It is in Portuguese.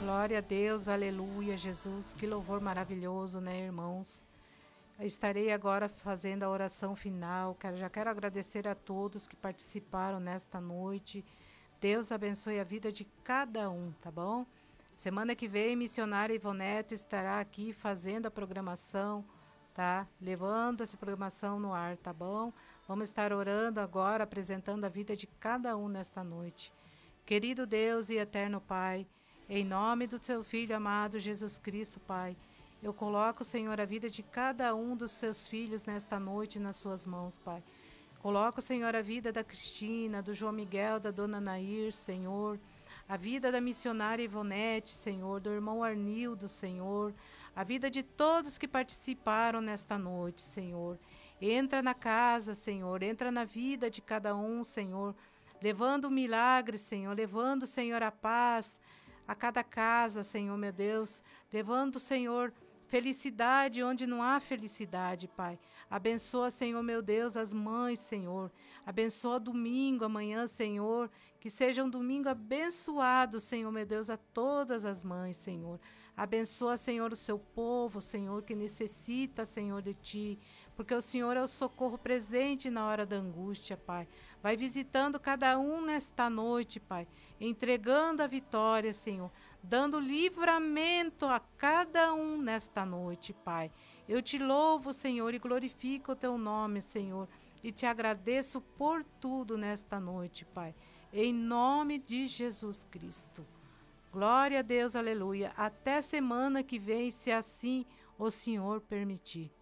Glória a Deus, aleluia, Jesus, que louvor maravilhoso, né, irmãos? Eu estarei agora fazendo a oração final. Já quero agradecer a todos que participaram nesta noite. Deus abençoe a vida de cada um, tá bom? Semana que vem, missionária Ivonete estará aqui fazendo a programação, tá? Levando essa programação no ar, tá bom? Vamos estar orando agora, apresentando a vida de cada um nesta noite. Querido Deus e eterno Pai, em nome do seu Filho amado Jesus Cristo, Pai, eu coloco, Senhor, a vida de cada um dos seus filhos nesta noite nas suas mãos, Pai. Coloco, Senhor, a vida da Cristina, do João Miguel, da Dona Nair, Senhor. A vida da missionária Ivonete, Senhor, do irmão Arnildo, Senhor. A vida de todos que participaram nesta noite, Senhor. Entra na casa, Senhor, entra na vida de cada um, Senhor. Levando o milagre, Senhor, levando, Senhor, a paz a cada casa, Senhor, meu Deus. Levando, Senhor, felicidade onde não há felicidade, Pai. Abençoa, Senhor, meu Deus, as mães, Senhor. Abençoa domingo, amanhã, Senhor. Que seja um domingo abençoado, Senhor, meu Deus, a todas as mães, Senhor. Abençoa, Senhor, o seu povo, Senhor, que necessita, Senhor, de Ti. Porque o Senhor é o socorro presente na hora da angústia, Pai. Vai visitando cada um nesta noite, Pai. Entregando a vitória, Senhor. Dando livramento a cada um nesta noite, Pai. Eu te louvo, Senhor, e glorifico o teu nome, Senhor. E te agradeço por tudo nesta noite, Pai. Em nome de Jesus Cristo. Glória a Deus, aleluia. Até semana que vem, se assim o Senhor permitir.